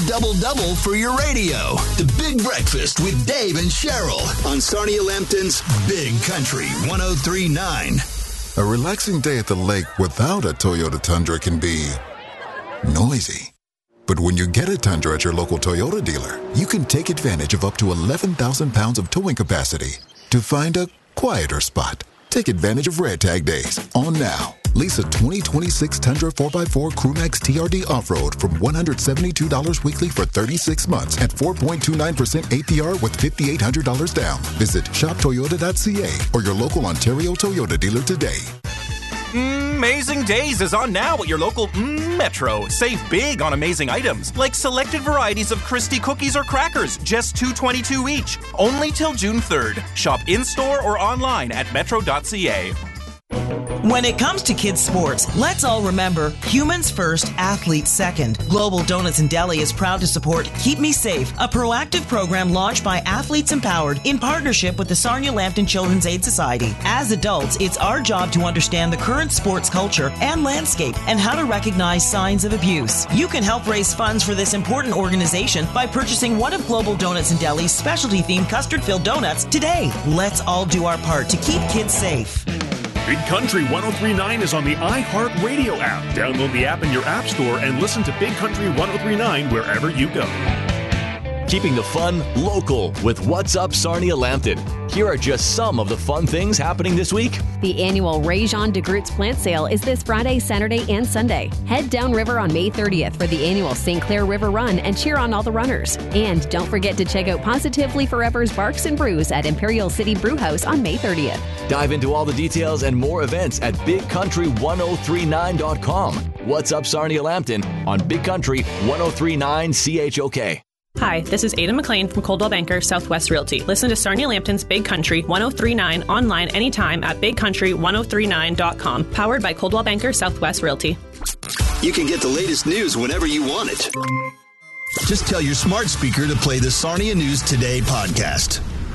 double-double for your radio. The Big Breakfast with Dave and Cheryl on Sarnia Lambton's Big Country 103.9. A relaxing day at the lake without a Toyota Tundra can be noisy. But when you get a Tundra at your local Toyota dealer, you can take advantage of up to 11,000 pounds of towing capacity to find a quieter spot. Take advantage of Red Tag Days on now. Lease a 2026 Tundra 4x4 Crewmax TRD Off-Road from $172 weekly for 36 months at 4.29% APR with $5,800 down. Visit shoptoyota.ca or your local Ontario Toyota dealer today. Amazing Days is on now at your local Metro. Save big on amazing items like selected varieties of Christie cookies or crackers, just $2.22 each. Only till June 3rd. Shop in-store or online at metro.ca. When it comes to kids' sports, let's all remember, humans first, athletes second. Global Donuts and Deli is proud to support Keep Me Safe, a proactive program launched by Athletes Empowered in partnership with the Sarnia Lambton Children's Aid Society. As adults, it's our job to understand the current sports culture and landscape and how to recognize signs of abuse. You can help raise funds for this important organization by purchasing one of Global Donuts and Deli's specialty-themed custard-filled donuts today. Let's all do our part to keep kids safe. Big Country 103.9 is on the iHeartRadio app. Download the app in your app store and listen to Big Country 103.9 wherever you go. Keeping the fun local with What's Up Sarnia Lambton. Here are just some of the fun things happening this week. The annual Réjean de Groots plant sale is this Friday, Saturday, and Sunday. Head downriver on May 30th for the annual St. Clair River Run and cheer on all the runners. And don't forget to check out Positively Forever's Barks and Brews at Imperial City Brewhouse on May 30th. Dive into all the details and more events at bigcountry1039.com. What's Up Sarnia Lambton on Big Country 103.9 CHOK. Hi, this is Ada McLean from Coldwell Banker Southwest Realty. Listen to Sarnia Lambton's Big Country 103.9 online anytime at bigcountry1039.com. Powered by Coldwell Banker Southwest Realty. You can get the latest news whenever you want it. Just tell your smart speaker to play the Sarnia News Today podcast.